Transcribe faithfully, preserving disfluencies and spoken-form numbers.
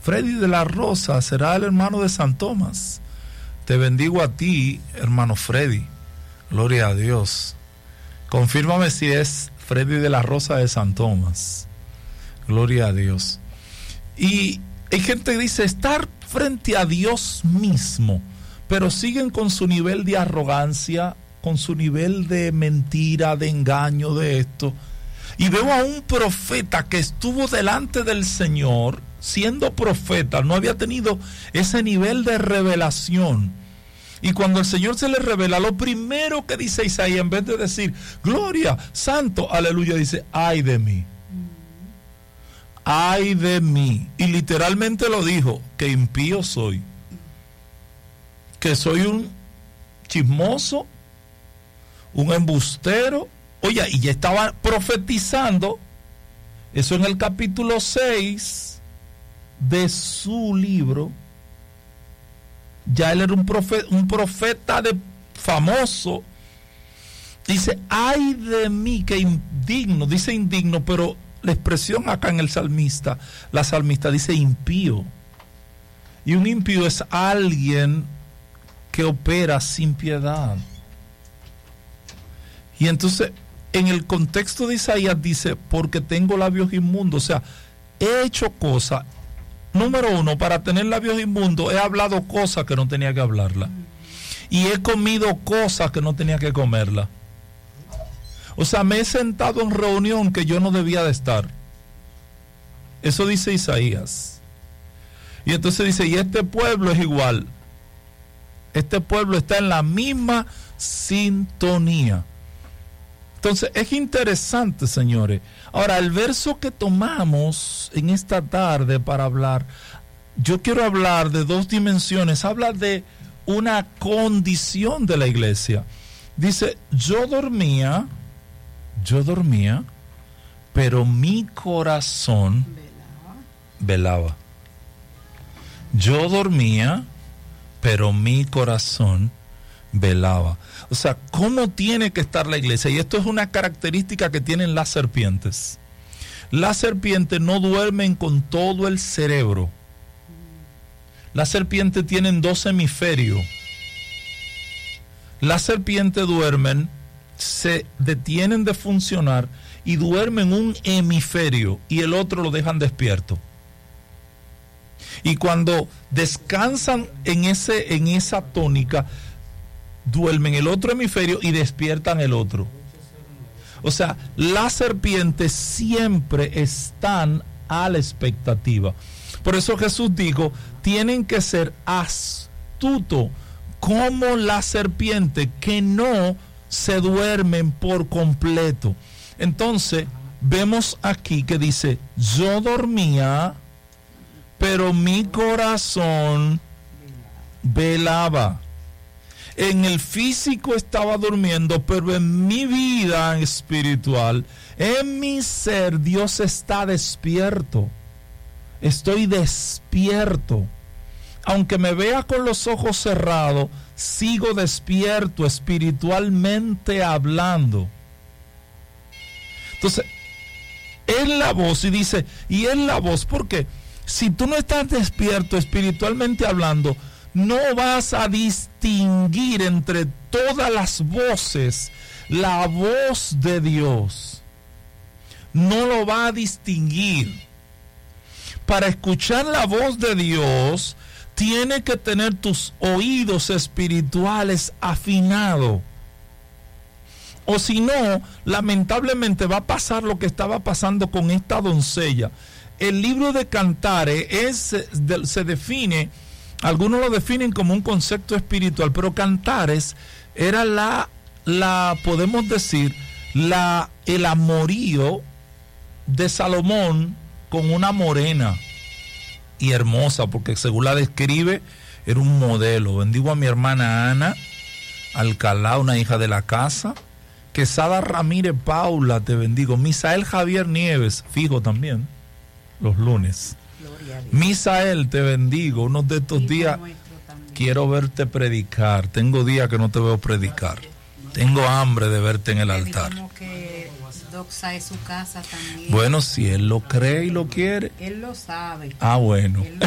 Freddy de la Rosa será el hermano de San Tomás. Te bendigo a ti, hermano Freddy. Gloria a Dios. Confírmame si es Freddy de la Rosa de San Tomás. Gloria a Dios. Y hay gente que dice estar frente a Dios mismo, pero siguen con su nivel de arrogancia, con su nivel de mentira, de engaño, de esto. Y veo a un profeta que estuvo delante del Señor, siendo profeta, no había tenido ese nivel de revelación. Y cuando el Señor se le revela, lo primero que dice Isaías, en vez de decir, gloria, santo, aleluya, dice, ay de mí. Ay de mí. Y literalmente lo dijo, que impío soy. Que soy un chismoso, un embustero. Oye, y ya estaba profetizando eso en el capítulo seis de su libro. Ya él era un profeta, un profeta de famoso. Dice, ay de mí, que indigno, dice indigno, pero la expresión acá en el salmista, la salmista dice impío. Y un impío es alguien que opera sin piedad. Y entonces, en el contexto de Isaías dice, porque tengo labios inmundos, o sea, he hecho cosas. Número uno, para tener labios inmundos, he hablado cosas que no tenía que hablarlas. Y he comido cosas que no tenía que comerlas. O sea, me he sentado en reunión que yo no debía de estar. Eso dice Isaías. Y entonces dice, y este pueblo es igual. Este pueblo está en la misma sintonía. Entonces, es interesante, señores. Ahora, el verso que tomamos en esta tarde para hablar, yo quiero hablar de dos dimensiones. Habla de una condición de la iglesia. Dice, yo dormía, yo dormía, pero mi corazón velaba. velaba. Yo dormía, pero mi corazón velaba. O sea, ¿cómo tiene que estar la iglesia? Y esto es una característica que tienen las serpientes. Las serpientes no duermen con todo el cerebro. Las serpientes tienen dos hemisferios. Las serpientes duermen, se detienen de funcionar y duermen un hemisferio y el otro lo dejan despierto. Y cuando descansan en ese, en esa tónica, duermen el otro hemisferio y despiertan el otro. O sea, las serpientes siempre están a la expectativa. Por eso Jesús dijo, tienen que ser astutos como la serpiente, que no se duermen por completo. Entonces, vemos aquí que dice, yo dormía, pero mi corazón velaba. En el físico estaba durmiendo, pero en mi vida espiritual, en mi ser, Dios está despierto. Estoy despierto. Aunque me vea con los ojos cerrados, sigo despierto espiritualmente hablando. Entonces, es la voz, y dice, y es la voz, porque si tú no estás despierto espiritualmente hablando, no vas a distinguir entre todas las voces la voz de Dios. No lo va a distinguir. Para escuchar la voz de Dios, tiene que tener tus oídos espirituales afinados. O si no, lamentablemente va a pasar lo que estaba pasando con esta doncella. El libro de Cantares es, se define, algunos lo definen como un concepto espiritual, pero Cantares era la, la podemos decir, la, el amorío de Salomón con una morena y hermosa, porque según la describe, era un modelo. Bendigo a mi hermana Ana Alcalá, una hija de la casa. Quesada Ramírez Paula, te bendigo. Misael Javier Nieves, fijo también, los lunes. Misael, te bendigo. Unos de estos días quiero verte predicar. Tengo días que no te veo predicar. Tengo hambre de verte en el altar. Como que Doxa es su casa también. Bueno, si él lo cree y lo quiere. Él lo sabe. Ah, bueno.